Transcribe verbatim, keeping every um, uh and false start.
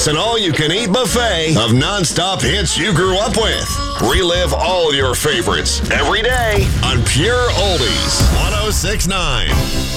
It's an all-you-can-eat buffet of non-stop hits you grew up with. Relive all your favorites every day on Pure Oldies one oh six point nine.